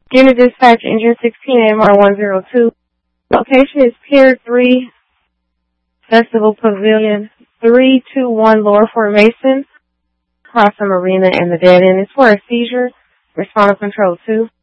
Unit dispatch engine 16 AMR 102. Location is Pier 3 Festival Pavilion 321 Lower Fort Mason, across the marina and the dead end. It's for a seizure. Respond to control 2.